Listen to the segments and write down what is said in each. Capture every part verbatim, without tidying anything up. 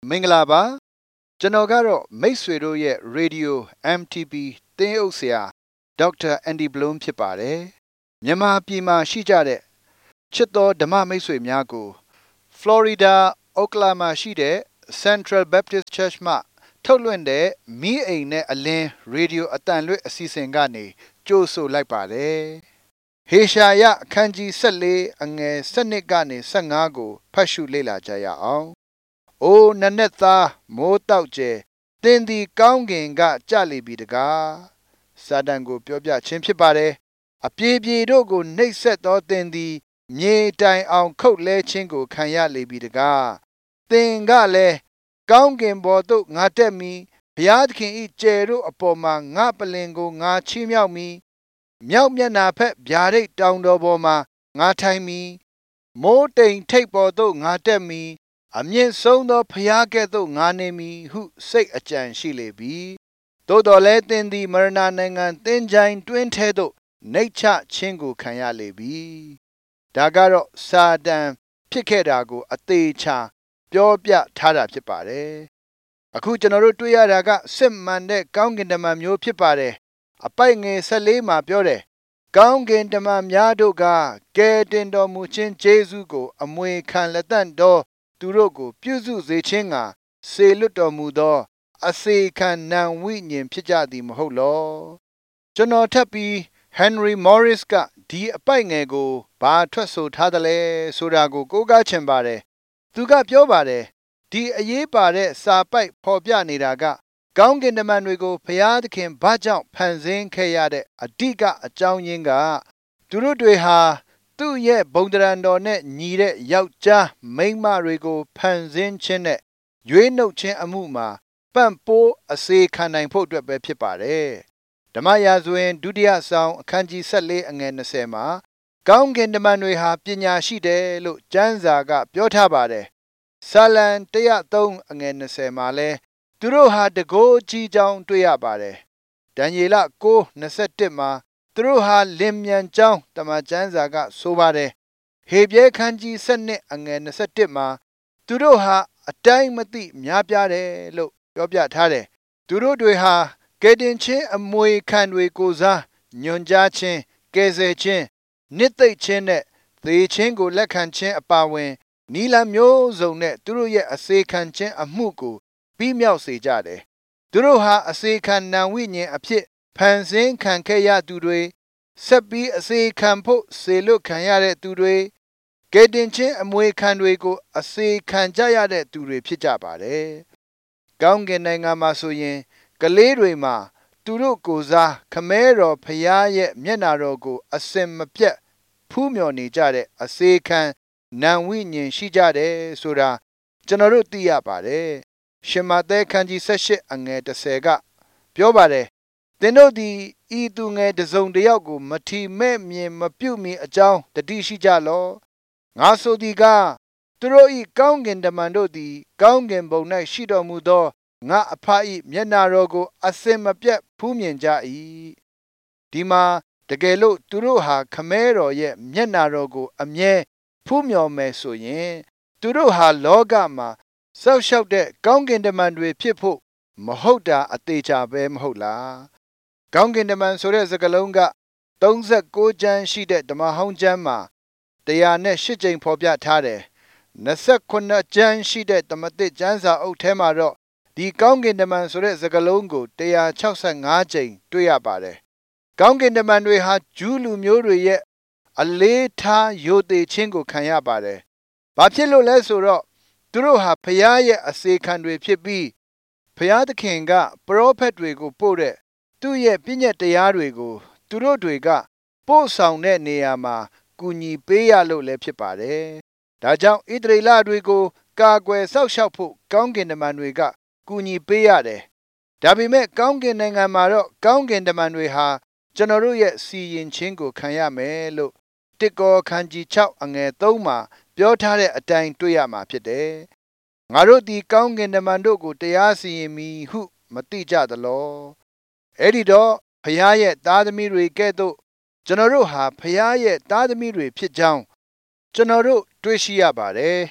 မင်္ဂလာပါကျွန်တော်ကတော့မိတ်ဆွေတို့ရဲ့ Radio အမ် တီ ပီ သင်းအုပ်ဆရာဒေါက်တာအန်ဒီဘလုံးဖြစ်ပါတယ်မြန်မာပြည်မှာရှိကြတဲ့ချစ်တော်ဓမ္မမိတ်ဆွေများကို Florida Oklahoma ရှိတဲ့ Central Baptist Church မှထုတ်လွှင့်တဲ့မီးအိမ်နဲ့အလင်း Radio အတန်လွှင့်အစီအစဉ်ကနေကြိုဆိုလိုက်ပါတယ်ဟေရှာယအခန်းကြီး၁၄အငယ်၁၂ကနေ၁၅ကိုဖတ်ရှုလေ့လာကြရအောင်အိုနနက်သားမိုးတောက်ကျဲသင်သည်ကောင်းကင်ကကြလိပြီတကားစာတန်ကိုပြောပြခြင်းဖြစ်ပါတယ်အပြေပြေတို့ကိုနှိပ်စက်သောသင်သည်မြေတိုင်အောင်ခုတ်လဲခြင်းကိုခံရလေပြီတကားသင်ကလည်းကောင်းကင်ဘော်သို့ငါတက်မည်ဘုရားသခင်၏ကျယ်တို့အပေါ်မှာငါပလင်ကိုငါချီးမြှောက်မည်မြောက်မျက်နှာဖက်ဗျာဒိတ်တောင်တော်ပေါ်မှာငါထိုင်မည်မိုးတိမ်ထိပ်ပေါ်သို့ငါတက်မည်အမြင့်ဆုံးသောဖျားကဲ့သို့ငါနေမည်ဟုစိတ်အကြံရှိလေပြီသို့တော်လည်းသင်သည်မရဏနိုင်ငံသင်္ချိုင်းတွင်းထဲသို့နှိပ်ချခြင်းကိုခံရလေပြီဒါကတော့စာတန်ဖြစ်ခဲ့တာကိုအသေးချာပြောပြထားတာဖြစ်ပါတယ်အခုကျွန်တော်တို့တွေ့ရတာကစစ်မှန်တဲ့ကောင်းကင်တမန်မျိုးဖြစ်ပါတယ်အပိုက်ငယ်၁၄မှာပြောတယ်ကောင်းကင်တမန်များတို့ကကယ်တင်တော်မူခြင်းကျေးဇူးကိုအမွေခံလက်တန့်တော်သူတို့ကိုပြုစုစေခြင်းကစေလွတ်တော်မူသောအစေခံနံဝိညာဉ်ဖြစ်ကြသည်မဟုတ်လောကျွန်တော်ထပ်ပြီး Henry Morris ကဒီအပိုက်ငယ်ကိုဘာထွက်ဆိုထားသလဲဆိုတာကိုကိုးကားချင်ပါတယ်သူကပြောပါတယ်ဒီအရေးပါတဲ့စာပိုက်ဖော်ပြနေတာကကောင်းကင်တမန်တွေကိုဘုရားသခင်ဘာကြောင့်ဖန်ဆင်းခဲ့ရတဲ့အဓိကအကြောင်းရင်းကသူတို့တွေဟာသူ့ရဲ့ဘုံတရံတော်နဲ့ညီတဲ့ယောက်ျားမိန်းမတွေကိုဖန်ဆင်းခြင်းနဲ့ရွေးနှုတ်ခြင်းအမှုမှာပံ့ပိုးအစေခံနိုင်ဖို့အတွက်ပဲဖြစ်ပါတယ်ဓမ္မရာဇဝင်ဒုတိယဆောင်အခန်းကြီး၁၄အငယ်၂၀မှာကောင်းကင်တမန်တွေဟာပညာရှိတယ်လို့ကျမ်းစာကပြောထားပါတယ်စာလံ၁၀၃အငယ်၂၀မှာလဲသူတို့ဟာတကိုးကြီးကြောင်းတွေ့ရပါတယ်ဒံယေလ၉၂၁မှာသူတို့ဟာလင်မြန်ကြောင်းတမန်ကျမ်းစာကဆိုပါတယ်ဟေပြဲခန်းကြီး၁၂အငယ်၂၁မှာသူတို့ဟာအတိုင်းမသိများပြားတယ်လို့ပြောပြထားတယ်သူတို့တွေဟာကယ်တင်ခြင်းအမွေခံတွေကိုစားညွန်ကြားခြင်းကယ်ဆယ်ခြင်းနှစ်သိမ့်ခြင်းနဲ့သေခြင်းကိုလက်ခံခြင်းအပါအဝင်နီလမျိုးစုံနဲ့သူတို့ရဲ့အစေခံခြင်းအမှုကိုပြီးမြောက်စေကြတယ်သူတို့ဟာအစေခံနံဝိညာဉ်အဖြစ်ဖန်ဆင်းခံခဲ့ရသူတွေဆက်ပြီးအစေခံဖို့စေလွတ်ခံရတဲ့သူတွေကယ်တင်ခြင်းအမွေခံတွေကိုအစေခံကြရတဲ့သူတွေဖြစ်ကြပါတယ်ကောင်းကင်နိုင်ငံမှာဆိုရင်ကလေးတွေမှာသူတို့ကိုယ်စားခမဲတော်ဖျားရဲ့မျက်နာတော်ကိုအစင်မပြတ်ဖူးမြော်နေကြတဲ့အစေခံနံဝိညာဉ်ရှိကြတယ်ဆိုတာကျွန်တော်တို့သိရပါတယ်ရှမဿဲခန်းကြီး၁၈အငယ်၁၀ကပြောပါတယ်သင်တို့သည်ဤသူငယ်တစ်စုံတစ်ယောက်ကိုမထီမဲ့မြင်မပြုတ်မီအကြောင်းတတိရှိကြလောငါဆိုသည်ကသူတို့ဤကောင်းကင်တမန်တို့သည်ကောင်းကင်ဘုံ၌ရှိတော်မူသောငါအဖ၏မျက်နာတော်ကိုအစင်မပြတ်ဖူးမြင်ကြ၏ဒီမှာတကယ်လို့သူတို့ဟာခမဲတော်ရဲ့မျက်နာတော်ကိုအမြဲဖူးမြော်မယ်ဆိုရင်သူတို့ဟာလောကမှာစောက်ရှောက်တဲ့ကောင်းကင်တမန်တွေဖြစ်ဖို့မဟုတ်တာအသေးချာပဲမဟုတ်လားကောင်းကင်တမန်ဆိုတဲ့စကားလုံးက၃၉ကျမ်းရှိတဲ့ဓမ္မဟောင်းကျမ်းမှာ၁၀၈ကြိမ်ဖော်ပြထားတယ်၂၉ကျမ်းရှိတဲ့ဓမ္မသစ်ကျမ်းစာအုပ်ထဲမှာတော့ဒီကောင်းကင်တမန်ဆိုတဲ့စကားလုံးကို၁၆၅ကြိမ်တွေ့ရပါတယ်ကောင်းကင်တမန်တွေဟာဂျူးလူမျိုးတွေရဲ့အလေးထားယိုသေခြင်းကိုခံရပါတယ်ဘာဖြစ်လို့လဲဆိုတော့သူတို့ဟာဖျားရဲ့အစေခံတွေဖြစ်ပြီးဖျားသခင်ကပရောဖက်တွေကိုပို့တဲ့သူ့ရဲ့ပြည့်ညတ်တရားတွေကိုသူတို့တွေကပို့ဆောင်တဲ့နေရာမှာကူညီပေးရလို့လည်းဖြစ်ပါတယ်ဒါကြောင့်ဣသရေလတွေကိုကာကွယ်စောင့်ရှောက်ဖို့ကောင်းကင်တမန်တွေကကူညီပေးရတယ်ဒါပေမဲ့ကောင်းကင်နိုင်ငံမှာတော့ကောင်းကင်တမန်တွေဟာကျွန်တော်တို့ရဲ့စီရင်ခြင်းကိုခံရမယ်လို့တစ်ကောခန်းကြီး၆အငယ်၃မှာပြောထားတဲ့အတိုင်းတွေ့ရမှာဖြစ်တယ်ငါတို့ဒီကောင်းကင်တမန်တို့ကိုတရားစီရင်မည်ဟုမသိကြသလောအဲ့ဒီတော့ဖျားရဲ့သားသမီးတွေကဲ့သို့ကျွန်တော်တို့ဟာဖျားရဲ့သားသမီးတွေဖြစ်ကြောင်းကျွန်တော်တို့တွေ့ရှိရပါတယ်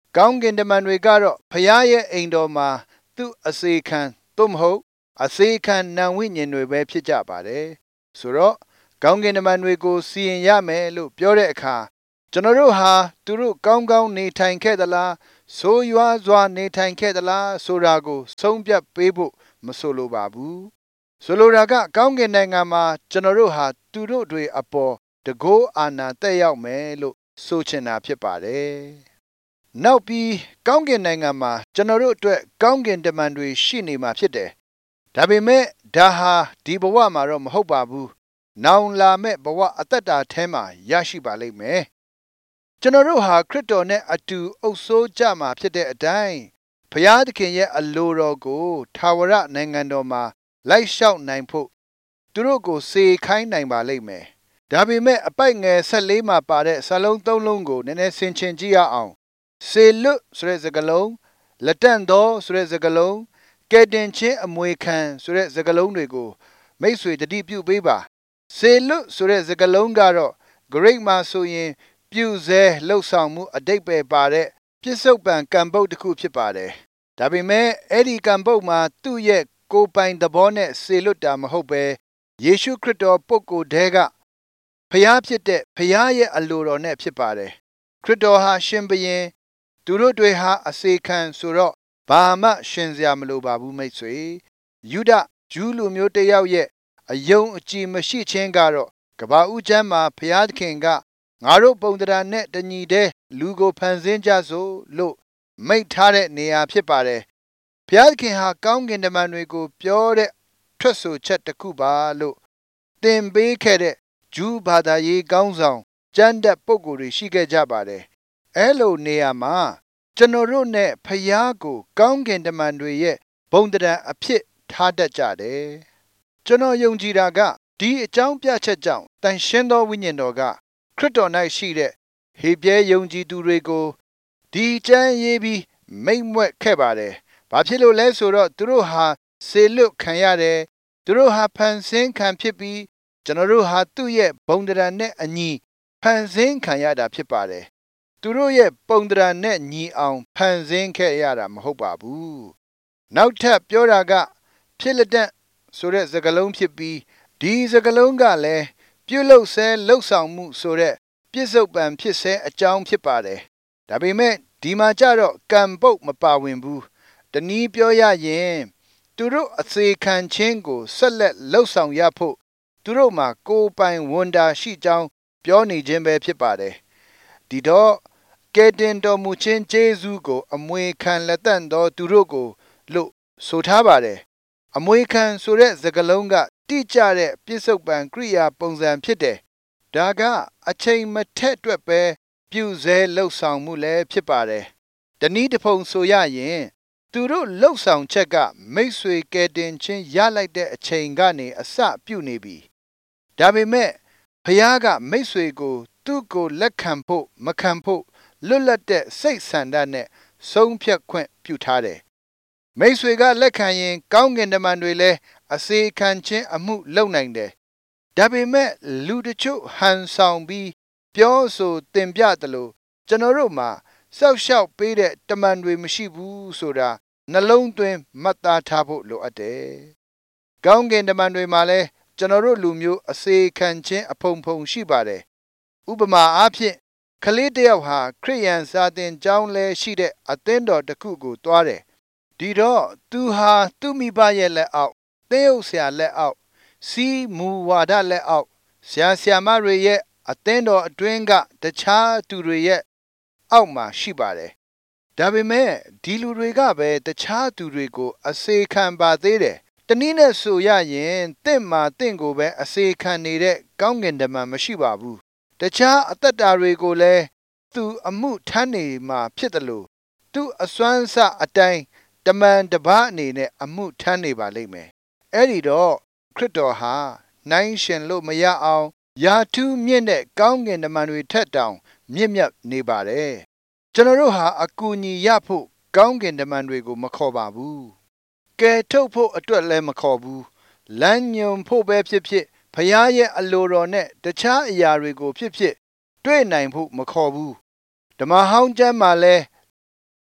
ကောင်းကင်တမန်တွေကတော့ဖျားရဲ့အိမ်တော်မှာသူ့အစေခံသို့မဟုတ်အစေခံနံဝိညာဉ်တွေပဲဖြစ်ကြပါတယ်ဆိုတော့ကောင်းကင်တမန်တွေကိုစီရင်ရမယ်လို့ပြောတဲ့အခါကျွန်တော်တို့ဟာသူတို့ကောင်းကောင်းနေထိုင်ခဲ့သလားဆိုးရွားစွာနေထိုင်ခဲ့သလားဆိုတာကိုဆုံးဖြတ်ပေးဖို့မဆိုလိုပါဘူးဆိုလိုတာကကောင်းကင်နိုင်ငံမှာကျွန်တော်တို့ဟာသူတို့တွေအပေါ်တကောအာဏာတက်ရောက်မယ်လို့ဆိုချင်တာဖြစ်ပါတယ်နောက်ပြီးကောင်းကင်နိုင်ငံမှာကျွန်တော်တို့အတွက်ကောင်းကင်တမန်တွေရှိနေမှာဖြစ်တယ်ဒါပေမဲ့ဒါဟာဒီဘဝမှာတော့မဟုတ်ပါဘူးနောင်လာမဲ့ဘဝအသက်တာထဲမှာရရှိပါလိမ့်မယ်ကျွန်တော်တို့ဟာခရစ်တော်နဲ့အတူအုပ်ဆိုးကြမှာဖြစ်တဲ့အတိုင်းဘုရားသခင်ရဲ့အလိုတော်ကိုထာဝရနိုင်ငံတော်မှာလိုက်လျှောက်နိုင်ဖို့သူတို့ကိုစေခိုင်းနိုင်ပါလိမ့်မယ်ဒါပေမဲ့အပိုက်ငယ်ဆက်လေးမှာပါတဲ့စာလုံးသုံးလုံးကိုနည်းနည်းဆင်ခြင်ကြည့်ရအောင်စေလွတ်ဆိုတဲ့စကားလုံးလက်တန့်သောဆိုတဲ့စကားလုံးကဲတင်ချင်းအမွေခံဆိုတဲ့စကားလုံးတွေကိုမိတ်ဆွေတတိပြုပေးပါစေလွတ်ဆိုတဲ့စကားလုံးကတော့ Great မှာဆိုရင်ပြုစဲလှုပ်ဆောင်မှုအတိတ်ပဲပါတဲ့ပြစ္ဆုတ်ပံကံပုတ်တစ်ခုဖြစ်ပါတယ်ဒါပေမဲ့အဲ့ဒီကံပုတ်မှာသူ့ရဲ့ကိုယ်ပိုင်သဘောနဲ့စေလွတ်တာမဟုတ်ပဲယေရှုခရစ်တော်ပုဂ္ဂိုလ်တည်းကဖျားဖြစ်တဲ့ဖျားရဲ့အလိုတော်နဲ့ဖြစ်ပါတယ်ခရစ်တော်ဟာရှင်ဘုရင်သူတို့တွေဟာအစေခံဆိုတော့ဘာမှရှင်စရာမလိုပါဘူးမိတ်ဆွေယုဒဂျူးလူမျိုးတစ်ယောက်ရဲ့အယုံအကြည်မရှိခြင်းကတော့ကဘာဦးချမ်းမှာဖျားသခင်ကငါတို့ပုံသဏ္ဍာန်နဲ့တညီတဲ့လူကိုဖန်ဆင်းကြစို့လို့မိန့်ထားတဲ့နေရာဖြစ်ပါတယ်ဘုရားသခင်ဟာကောင်းကင်တမန်တွေကိုပြောတဲ့ထွက်ဆိုချက်တစ်ခုပါလို့သင်ပေးခဲ့တဲ့ဂျူးဘာသာရေးကောင်းဆောင်ကျမ်းတက်ပုဂ္ဂိုလ်တွေရှိခဲ့ကြပါတယ်အဲလိုနေရာမှာကျွန်တော်တို့နဲ့ဖျားကိုကောင်းကင်တမန်တွေရဲ့ဘုံတံအဖြစ်ထားတတ်ကြတယ်ကျွန်တော်ယုံကြည်တာကဒီအကြောင်းပြချက်ကြောင့်တန်ရှင်းသောဝိညာဉ်တော်ကခရစ်တော်၌ရှိတဲ့ဟေပြဲယုံကြည်သူတွေကိုဒီကျမ်းရေးပြီးမိတ်မွက်ခဲ့ပါတယ်။ဘာဖြစ်လို့လဲဆိုတော့သူတို့ဟာစေလွတ်ခံရတယ်။သူတို့ဟာဖန်ဆင်းခံဖြစ်ပြီးကျွန်တော်တို့ဟာသူ့ရဲ့ဘုံတံနဲ့အညီဖန်ဆင်းခံရတာဖြစ်ပါတယ်။သူတို့ရဲ့ပုံတံနဲ့ညီအောင်ဖန်ဆင်းခဲ့ရတာမဟုတ်ပါဘူး။နောက်ထပ်ပြောတာကဖြစ်လက်တန့်ဆိုတဲ့စကားလုံးဖြစ်ပြီးဒီစကားလုံးကလည်းပြုလုပ်ဆဲလှုပ်ဆောင်မှုဆိုတဲ့ပြစ္ဆုတ်ပံဖြစ်ဆဲအကြောင်းဖြစ်ပါတယ်ဒါပေမဲ့ဒီမှာကြတော့ကံပုတ်မပါဝင်ဘူးတနည်းပြောရရင်သူတို့အစေခံခြင်းကိုဆက်လက်လှုပ်ဆောင်ရဖို့သူတို့မှာကိုယ်ပိုင်ဝန်တာရှိကြောင်းပြောနေခြင်းပဲဖြစ်ပါတယ်ဒီတော့ကဲတင်တော်မူခြင်းကျေးဇူးကိုအမွေခံလက်တန့်သောသူတို့ကိုလို့ဆိုထားပါတယ်အမွေခံဆိုတဲ့စကားလုံးကတိကျတဲ့ပြစ္ဆုတ်ပံကရိယာပုံစံဖြစ်တယ်။ဒါကအချိန်မထက်အတွက်ပဲပြုစဲလှုပ်ဆောင်မှုလည်းဖြစ်ပါတယ်။တနည်းတစ်ပုံဆိုရရင်သူတို့လှုပ်ဆောင်ချက်ကမိတ်ဆွေကဲတင်ချင်းရလိုက်တဲ့အချိန်ကနေအစပြုနေပြီ။ဒါပေမဲ့ဖခင်ကမိတ်ဆွေကိုသူ့ကိုလက်ခံဖို့မခံဖို့လွတ်လပ်တဲ့စိတ်ဆန္ဒနဲ့ဆုံးဖြတ်ခွင့်ပြုထားတယ်။မိတ်ဆွေကလက်ခံရင်ကောင်းကင်တမန်တွေလည်းအစေခံခြင်းအမှုလုပ်နိုင်တယ်။ဒါပေမဲ့လူတချို့ဟန်ဆောင်ပြီးပြောဆိုတင်ပြတယ်လို့ကျွန်တော်တို့မှာစောက်ရှောက်ပေးတဲ့တမန်တွေမရှိဘူးဆိုတာနှလုံးသွင်းမှတ်သားထားဖို့လိုအပ်တယ်။ကောင်းကင်တမန်တွေမှာလည်းကျွန်တော်တို့လူမျိုးအစေခံခြင်းအဖုံဖုံရှိပါတယ်။ဥပမာအားဖြင့်ကလေးတစ်ယောက်ဟာခရိယန်စာသင်ကျောင်းလဲရှိတဲ့အသင်းတော်တစ်ခုကိုတွားတယ်။ဒီတော့သူဟာသူ့မိဘရဲ့လက်အောက်သင်းအုပ်ဆရာလက်အောက်စီးမူဝါဒလက်အောက်ဆရာဆရာမတွေရဲ့အသင်းတော်အတွင်းကတခြားသူတွေရဲ့အောက်မှာရှိပါတယ်။ဒါပေမဲ့ဒီလူတွေကပဲတခြားသူတွေကိုအစေခံပါသေးတယ်။တနည်းနဲ့ဆိုရရင်တင့်မှာတင့်ကိုပဲအစေခံနေတဲ့ကောင်းကင်တမန်မရှိပါဘူး။တခြားအသက်တာတွေကိုလည်းသူအမှုထမ်းနေမှာဖြစ်တယ်လို့သူအစွမ်းစအတိုင်းတမန်တပါးအနေနဲ့အမှုထမ်းနေပါလိမ့်မယ်။အဲ့ဒီတော့ခရစ်တော်ဟာနိုင်ရှင်လို့မရအောင်ယာထူးမြင့်တဲ့ကောင်းကင်တမန်တွေထက်တောင်မြင့်မြတ်နေပါတယ်။ကျွန်တော်တို့ဟာအကူအညီရဖို့ကောင်းကင်တမန်တွေကိုမခေါ်ပါဘူး။ကယ်ထုတ်ဖို့အတွက်လည်းမခေါ်ဘူး။လမ်းညွန်ဖို့ပဲဖြစ်ဖြစ်ဖခင်ရဲ့အလိုတော်နဲ့တခြားအရာတွေကိုဖြစ်ဖြစ်တွေ့နိုင်ဖို့မခေါ်ဘူး။ဓမ္မဟောင်းကျမ်းမှာလည်း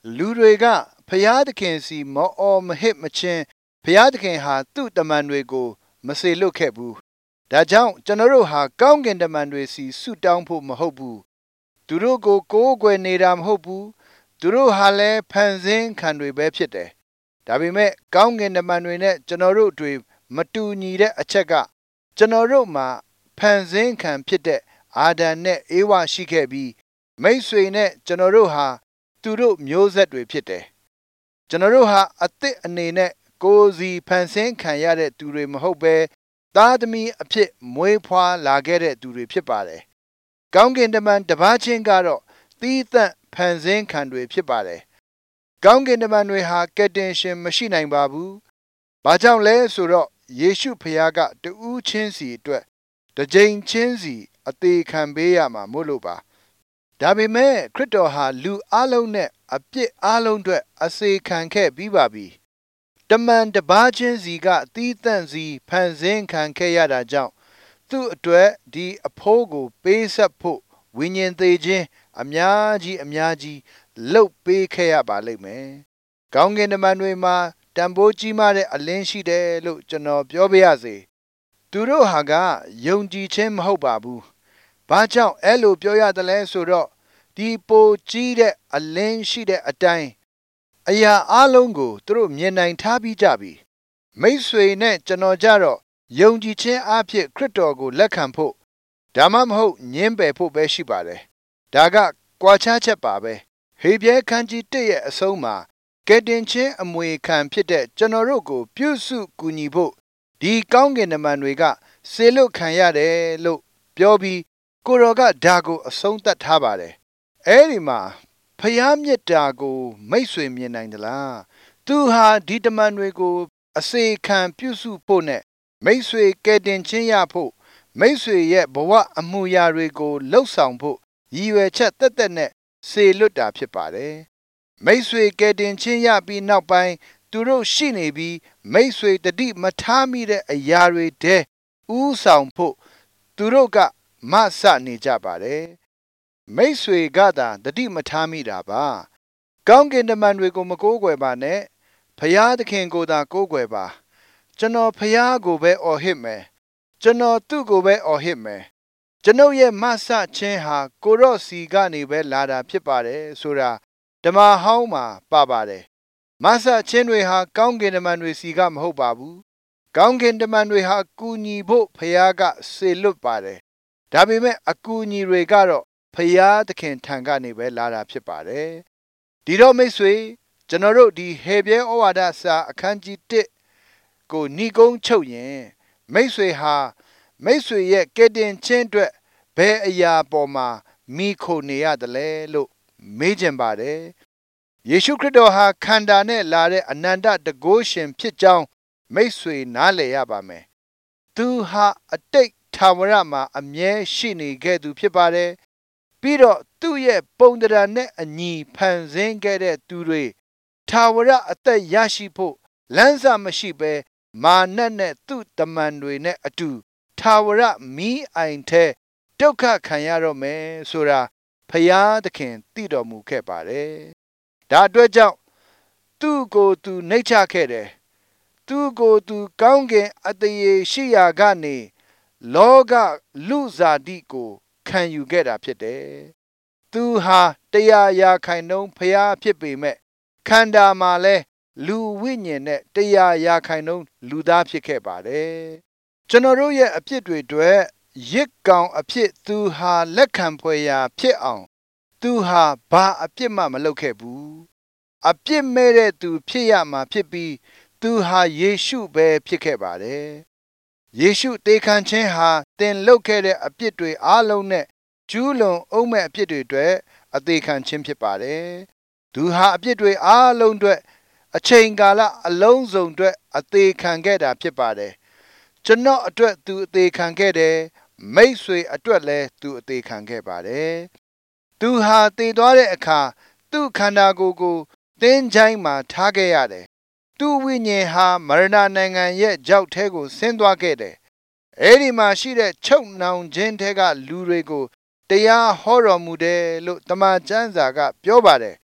လူတွေကဖျားသခင်စီမောအော်မဟစ်မချင်းဖျားသခင်ဟာသူ့တမန်တွေကိုမစေလွတ်ခဲ့ဘူးဒါကြောင့်ကျွန်တော်တို့ဟာကောင်းကင်တမန်တွေစီဆုတောင်းဖို့မဟုတ်ဘူးသူတို့ကိုကိုးကွယ်နေတာမဟုတ်ဘူးသူတို့ဟာလည်းဖန်ဆင်းခံတွေပဲဖြစ်တယ်ဒါပေမဲ့ကောင်းကင်တမန်တွေနဲ့ကျွန်တော်တို့တွေမတူညီတဲ့အချက်ကကျွန်တော်တို့မှာဖန်ဆင်းခံဖြစ်တဲ့အာဒံနဲ့အေဝါရှိခဲ့ပြီးမိတ်ဆွေနဲ့ကျွန်တော်တို့ဟာသူတို့မျိုးဆက်တွေဖြစ်တယ်ကျွန်တော်တို့ဟာအသစ်အနေနဲ့ကိုယ်စီဖန်ဆင်းခံရတဲ့သူတွေမဟုတ်ဘဲသားသမီးအဖြစ်မွေးဖွားလာခဲ့တဲ့သူတွေဖြစ်ပါတယ်ကောင်းကင်တမန်တစ်ပါးချင်းကတော့သီးသန့်ဖန်ဆင်းခံတွေဖြစ်ပါတယ်ကောင်းကင်တမန်တွေဟာကယ်တင်ရှင်မရှိနိုင်ပါဘူးဘာကြောင့်လဲဆိုတော့ယေရှုဖခင်ကတူးချင်းစီအတွက်တစ်ကြိမ်ချင်းစီအသေးခံပေးရမှာမို့လို့ပါဒါပေမဲ့ခရစ်တော်ဟာလူအလုံးနဲ့အပြစ်အလုံးအတွက်အစေခံခဲ့ပြီးပါပြီတမန်တစ်ပါးချင်းစီကသီးသန့်စီဖန်ဆင်းခံခဲ့ရတာကြောင့်သူ့အတွက်ဒီအဖိုးကိုပေးဆက်ဖို့ဝိညာဉ်သေးခြင်းအများကြီးအများကြီးလှုပ်ပေးခဲ့ရပါလိမ့်မယ်။ကောင်းကင်တမန်တွေမှာတန်ဖိုးကြီးမားတဲ့အလင်းရှိတယ်လို့ကျွန်တော်ပြောပြရစေ။သူတို့ဟာကယုံကြည်ခြင်းမဟုတ်ပါဘူး။ဘာကြောင့်အဲ့လိုပြောရတယ်လဲဆိုတော့ဒီပိုကြီးတဲ့အလင်းရှိတဲ့အတိုင်းအရာအလုံးကိုသူတို့မြင်နိုင်ထားပြီးကြပြီ။မိတ်ဆွေနဲ့ကျွန်တော်ကြတော့ယုံကြည်ခြင်းအဖြစ်ခရစ်တော်ကိုလက်ခံဖို့ဒါမှမဟုတ်ညှင်းပယ်ဖို့ပဲရှိပါတယ်။ဒါကကွာခြားချက်ပါပဲ။ဟေဘရဲခန်းကြီးတစ်ရဲ့အဆုံးမှာကယ်တင်ခြင်းအမွေခံဖြစ်တဲ့ကျွန်တော်တို့ကိုပြုစုကူညီဖို့ဒီကောင်းကင်တမန်တွေကစေလွတ်ခံရတယ်လို့ပြောပြီးကိုတော်ကဒါကိုအဆုံးသတ်ထားပါတယ်။အဲဒီမှာဖျားမြတ်တာကိုမိတ်ဆွေမြင်နိုင်သလား။သူဟာဒီတမန်တွေကိုအစေခံပြုစုဖို့နဲ့မိတ်ဆွေကယ်တင်ခြင်းရဖို့မိတ်ဆွေရဲ့ဘဝအမှုရာတွေကိုလှုပ်ဆောင်ဖို့ရည်ရွယ်ချက်တက်တက်နဲ့စေလွတ်တာဖြစ်ပါတယ်။မိတ်ဆွေကယ်တင်ခြင်းရပြီးနောက်ပိုင်းသူတို့ရှိနေပြီးမိတ်ဆွေတတိမထားမိတဲ့အရာတွေတဲဥဆောင်ဖို့သူတို့ကမဆနေကြပါတယ်။မိတ်ဆွေကသာတတိမထားမိတာပါ။ကောင်းကင်တမန်တွေကိုမကိုးကွယ်ပါနဲ့။ဖျားသခင်ကိုသာကိုးကွယ်ပါ။ကျွန်တော်ဖျားကိုပဲအော်ဟစ်မယ်။ကျွန်တော်သူ့ကိုပဲအော်ဟစ်မယ်ကျွန်ုပ်ရဲ့မဆချင်းဟာကိုရော့စီကနေပဲလာတာဖြစ်ပါတယ်ဆိုတာဓမ္မဟောင်းမှာပါပါတယ်မဆချင်းတွေဟာကောင်းကင်တမန်တွေစီကမဟုတ်ပါဘူးကောင်းကင်တမန်တွေဟာကူညီဖို့ဖခင်ကစေလွတ်ပါတယ်ဒါပေမဲ့အကူအညီတွေကတော့ဖခင်သခင်ထံကနေပဲလာတာဖြစ်ပါတယ်ဒီတော့မိတ်ဆွေကျွန်တော်တို့ဒီဟေဘရဲဩဝါဒစာအခန်းကြီးတစ်ကိုဏိကုံးချုပ်ရင်မိတ်ဆွေဟာမိတ်ဆွေရဲ့ကယ်တင်ခြင်းအတွက်ဘယ်အရာပေါ်မှာမိခိုနေရတယ်လဲလို့မေးကြပါတယ်ယေရှုခရစ်တော်ဟာခန္ဓာနဲ့လာတဲ့အနန္တတကုရှင်ဖြစ်ကြောင်းမိတ်ဆွေနားလည်ရပါမယ်သူဟာအတိတ်ထာဝရမှာအမြဲရှိနေခဲ့သူဖြစ်ပါတယ်ပြီးတော့သူ့ရဲ့ပုံသဏ္ဍာန်နဲ့အညီဖန်ဆင်းခဲ့တဲ့သူတွေထာဝရအသက်ရရှိဖို့လမ်းစာမရှိဘဲမာနနဲ့သူ့တမန်တွေနဲ့အတူထာဝရမီးအိုင်ထဲဒုက္ခခံရတော့မယ်ဆိုတာဖယားသခင်သိတော်မူခဲ့ပါတယ်။ဒါအတွက်ကြောင့်သူ့ကိုယ်သူနှိမ့်ချခဲ့တယ်။သူ့ကိုယ်သူကောင်းကင်အတရေရှိရာကနေလောကလူစားတိကိုခံယူခဲ့တာဖြစ်တယ်။သူဟာတရားရာခိုင်နှုန်းဖယားဖြစ်ပေမဲ့ခန္ဓာမှာလဲလူဝိညာဉ်နဲ့တရားရာခိုင်နှုန်းလူသားဖြစ်ခဲ့ပါတယ်။ကျွန်တော်တို့ရဲ့အဖြစ်တွေအတွက်ရစ်ကောင်အဖြစ်သူဟာလက်ခံဖွယ်ရာဖြစ်အောင်သူဟာဘာအပြစ်မှမလုပ်ခဲ့ဘူးအပြစ်မဲ့တဲ့သူဖြစ်ရမှာဖြစ်ပြီးသူဟာယေရှုပဲဖြစ်ခဲ့ပါတယ်ယေရှုတေခံခြင်းဟာတင်လုပ်ခဲ့တဲ့အပြစ်တွေအားလုံးနဲ့ကျူးလွန်အောင်မဲ့အပြစ်တွေအတွက်အသေးခံခြင်းဖြစ်ပါတယ်သူဟာအပြစ်တွေအားလုံးအတွက်အချိန်ကာလအလုံးစုံအတွက်အသေးခံခဲ့တာဖြစ်ပါတယ်ကျွန်တော်အတွက်သူအသေးခံခဲ့တယ်မိတ်ဆွေအတွက်လည်းသူအသေးခံခဲ့ပါတယ်သူဟာတည်သွားတဲ့အခါသူ့ခန္ဓာကိုယ်ကိုသင်္ချိုင်းမှာထားခဲ့ရတယ်သူ့ဝိညာဉ်ဟာမရဏနိုင်ငံရဲ့ကြောက်ထဲကိုဆင်းသွားခဲ့တယ်အဲဒီမှာရှိတဲ့ချုပ်နှောင်ခြင်းထဲကလူတွေကိုတရားဟောတော်မူတယ်လို့တမန်ကျမ်းစာကပြောပါတယ်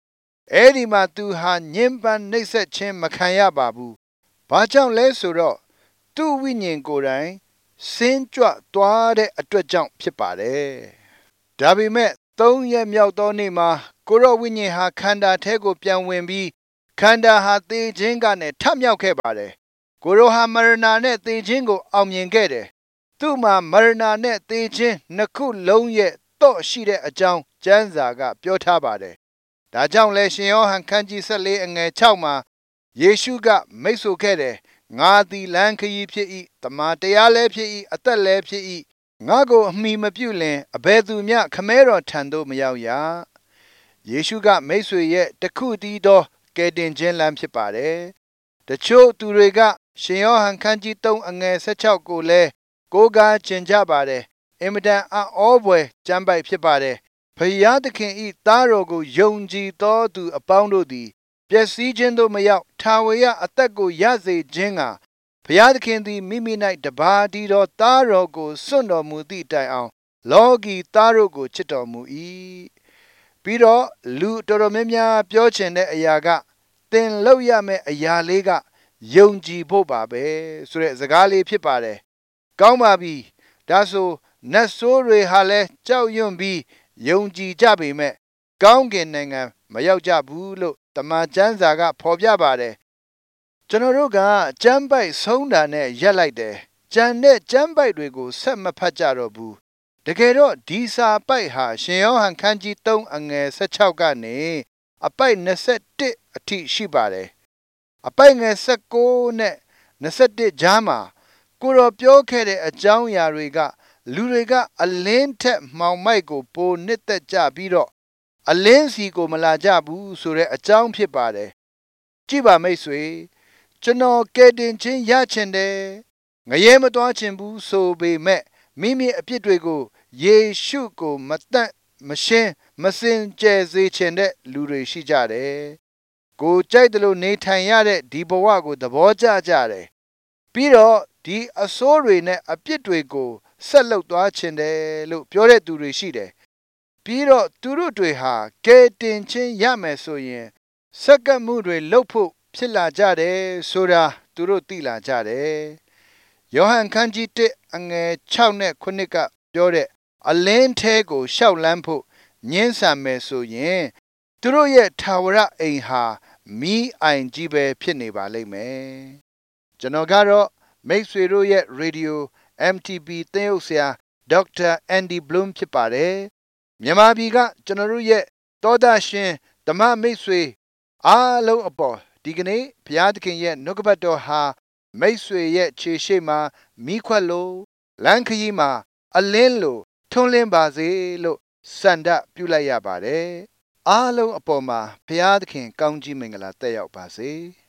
အဲ့ဒီမှာသူဟာညှဉ်းပန်းနှိပ်စက်ခြင်းမခံရပါဘူး။ဘာကြောင့်လဲဆိုတော့သူ့ဝိညာဉ်ကိုယ်တိုင်စင်းကြွသွားတဲ့အတွက်ကြောင့်ဖြစ်ပါတယ်။ဒါပေမဲ့သုံးရက်မြောက်သောနေ့မှာကိုရောဝိညာဉ်ဟာခန္ဓာထဲကိုပြန်ဝင်ပြီးခန္ဓာဟာသေခြင်းကနေထမြောက်ခဲ့ပါတယ်။ကိုရောဟာမရဏနဲ့သေခြင်းကိုအောင်မြင်ခဲ့တယ်။သူ့မှာမရဏနဲ့သေခြင်းနှစ်ခုလုံးရဲ့တော့ရှိတဲ့အကြောင်းကျမ်းစာကပြောထားပါတယ်။ဒါကြောင့်လဲရှင်ယောဟန်ခန်းကြီး၁၄အငယ်၆မှာယေရှုကမိတ်ဆိုခဲ့တယ်ငါသည်လမ်းခရီးဖြစ်၏တမန်တရားလည်းဖြစ်၏အသက်လည်းဖြစ်၏ငါကိုအမိမပြုလင်အဘယ်သူမျှခမဲတော်ထံသို့မရောက်ရယေရှုကမိတ်ဆွေရဲ့တခုတည်းသောကယ်တင်ခြင်းလမ်းဖြစ်ပါတယ်တချို့သူတွေကရှင်ယောဟန်ခန်းကြီး၃အငယ်၁၆ကိုလည်းကိုးကားကျင်ကြပါတယ်အင်မတန်အံ့ဩဖွယ်ကျမ်းပိုက်ဖြစ်ပါတယ်ဖယားသခင်၏သားတော်ကိုယုံကြည်သောသူအပေါင်းတို့သည်ပျက်စီးခြင်းသို့မရောက်ထာဝရအသက်ကိုရစေခြင်းကဘုရားသခင်သည်မိမိ၌တပါးတည်းသောသားတော်ကိုစွန့်တော်မူသည့်တိုင်အောင်လောကီသားတို့ကိုချစ်တော်မူ၏ပြီးတော့လူတော်တော်များများပြောချင်တဲ့အရာကသင်လုပ်ရမယ့်အရာလေးကယုံကြည်ဖို့ပါပဲဆိုတဲ့စကားလေးဖြစ်ပါတယ်ကောင်းပါပြီဒါဆိုနတ်ဆိုးတွေဟာလည်းကြောက်ရွံ့ပြီးယုံကြည်ကြပေမဲ့ကောင်းကင်နိုင်ငံမရောက်ကြဘူးလို့တမန်ကျမ်းစာကဖော်ပြပါတယ်ကျွန်တော်တို့ကကျမ်းပိုက်ဆုံးတာနဲ့ရက်လိုက်တယ်ကျန်တဲ့ကျမ်းပိုက်တွေကိုဆက်မဖတ်ကြတော့ဘူးတကယ်တော့ဒီစာပိုက်ဟာရှင်ယောဟန်ခန်းကြီး၃အငယ်၁၆ကနေအပိုက်၂၁အထိရှိပါတယ်အပိုက်ငယ်၁၉နဲ့၂၁ကြားမှာကိုတော်ပြောခဲ့တဲ့အကြောင်းအရာတွေကလူတွေကအလင်းထက်မှောင်မိုက်ကိုပိုနှစ်သက်ကြပြီးတော့အလင်းစီကိုမလာကြဘူးဆိုတဲ့အကြောင်းဖြစ်ပါတယ်ကြည့်ပါမိတ်ဆွေကျွန်တော်ကယ်တင်ခြင်းရချင်တယ်ငရဲမသွားချင်ဘူးဆိုပေမဲ့မိမိအပြစ်တွေကိုယေရှုကိုမတန့်မရှင်းမစင်ကြယ်စေချင်တဲ့လူတွေရှိကြတယ်ကိုကြိုက်တယ်လို့နေထိုင်ရတဲ့ဒီဘဝကိုသဘောကျကြတယ်ပြီးတော့ဒီအဆိုးတွေနဲ့အပြစ်တွေကိုဆက်လုပ်သွားချင်တယ်လို့ပြောတဲ့သူတွေရှိတယ်ပြီးတော့သူတို့တွေဟာကယ်တင်ခြင်းရမယ်ဆိုရင်စက္ကန့်မှုတွေလုပ်ဖို့ဖြစ်လာကြတယ်ဆိုတာသူတို့သိလာကြတယ်ယောဟန်ခန်းကြီး၁အငယ်၆နဲ့၉ကပြောတဲ့အလင်းထဲကိုရှောက်လန်းဖို့ညှင်းဆန်မယ်ဆိုရင်သူတို့ရဲ့ထာဝရအိမ်ဟာမီးအိုင်ကြီးပဲဖြစ်နေပါလိမ့်မယ်ကျွန်တော်ကတော့မိတ်ဆွေတို့ရဲ့ရေဒီယို M T B သင်းအုပ်ဆရာဒေါက်တာအန်ဒီဘလုံးဖြစ်ပါတယ်မြန်မာပြည်ကကျွန်တော်တို့ရဲ့သောတာရှင်ဓမ္မမိတ်ဆွေအားလုံးအပေါ်ဒီကနေ့ဘုရားသခင်ရဲ့နှုတ်ကပတ်တော်ဟာမိတ်ဆွေရဲ့ခြေရှိမှမိခွက်လို့လမ်းခရီးမှာအလင်းလို့ထွန်းလင်းပါစေလို့စန္ဒပြုလိုက်ရပါတယ်အားလုံးအပေါ်မှာဘုရားသခင်ကောင်းကြီးမင်္ဂလာတက်ရောက်ပါစေ